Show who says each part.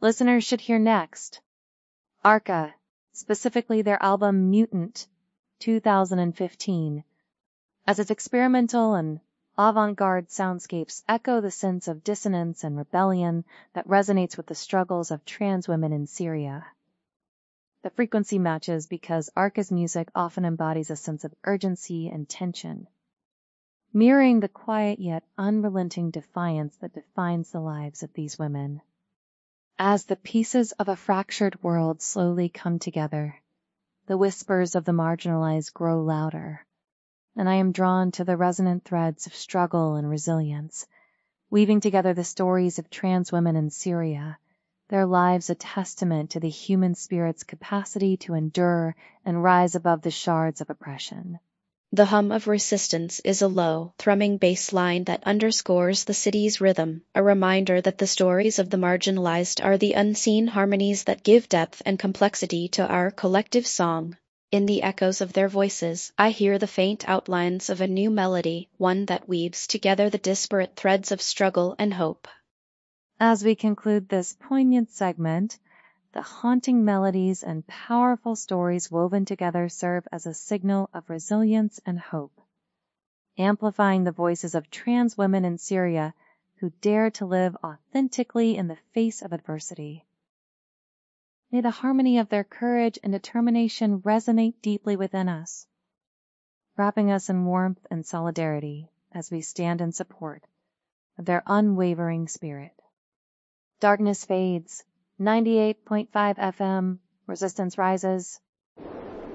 Speaker 1: Listeners should hear next Arca, specifically their album Mutant, 2015, as its experimental and avant-garde soundscapes echo the sense of dissonance and rebellion that resonates with the struggles of trans women in Syria. The frequency matches because Arca's music often embodies a sense of urgency and tension, mirroring the quiet yet unrelenting defiance that defines the lives of these women. As the pieces of a fractured world slowly come together, the whispers of the marginalized grow louder, and I am drawn to the resonant threads of struggle and resilience, weaving together the stories of trans women in Syria, their lives a testament to the human spirit's capacity to endure and rise above the shards of oppression.
Speaker 2: The hum of resistance is a low, thrumming bass line that underscores the city's rhythm, a reminder that the stories of the marginalized are the unseen harmonies that give depth and complexity to our collective song. In the echoes of their voices, I hear the faint outlines of a new melody, one that weaves together the disparate threads of struggle and hope.
Speaker 1: As we conclude this poignant segment, the haunting melodies and powerful stories woven together serve as a signal of resilience and hope, amplifying the voices of trans women in Syria who dare to live authentically in the face of adversity. May the harmony of their courage and determination resonate deeply within us, wrapping us in warmth and solidarity as we stand in support of their unwavering spirit. Darkness fades. 98.5 FM, resistance rises.